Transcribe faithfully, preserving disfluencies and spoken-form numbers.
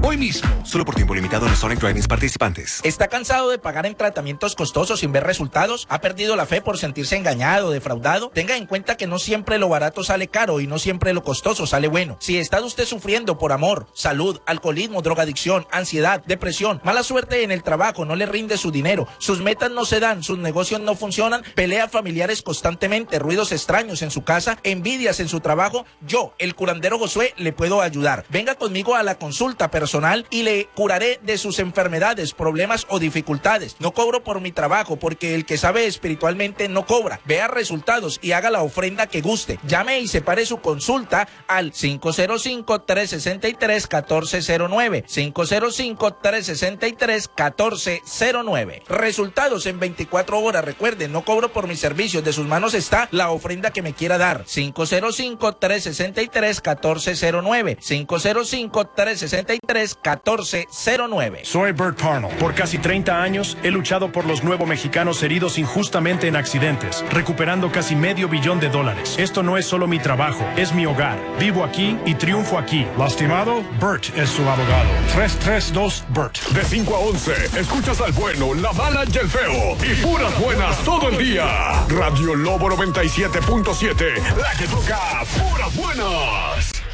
hoy mismo. Solo por tiempo limitado en los Sonic Drive-ins participantes. ¿Está cansado de pagar en tratamientos costosos sin ver resultados? ¿Ha perdido la fe por sentirse engañado o defraudado? Tenga en cuenta que no siempre lo barato sale caro y no siempre lo costoso sale bueno. Si está usted sufriendo por amor, salud, alcoholismo, drogadicción, ansiedad, depresión, mala suerte en el trabajo, no le rinde su dinero, sus metas no se dan, sus negocios no funcionan, peleas familiares constantemente, ruidos extraños en su casa, envidias en su trabajo, yo, el curandero Josué, le puedo ayudar. Venga conmigo a la consulta personal y le curaré de sus enfermedades, problemas o dificultades. No cobro por mi trabajo porque el que sabe espiritualmente no cobra. Vea resultados y haga la ofrenda que guste. Llame y separe su consulta al cinco cero cinco, tres seis tres, uno cuatro cero nueve, cinco cero cinco, tres seis tres, uno cuatro cero nueve. Resultados en veinticuatro horas. Recuerde, no cobro por mis servicios. De sus manos está la ofrenda que me quiera dar. cinco cero cinco, tres seis tres, uno cuatro cero nueve, cinco cero cinco, tres seis tres, uno cuatro cero nueve. Soy Bert Parnell. Por casi treinta años he luchado por los nuevos mexicanos heridos injustamente en accidentes, recuperando casi medio billón de dólares. Esto no es solo mi trabajo, es mi hogar. Vivo aquí y triunfo aquí. ¿Lastimado? Bert es su abogado. tres tres dos Bert. De cinco a once, escuchas al bueno, la mala y el feo. Y puras buenas todo el día. Radio Lobo noventa y siete punto siete, la que toca puras buenas.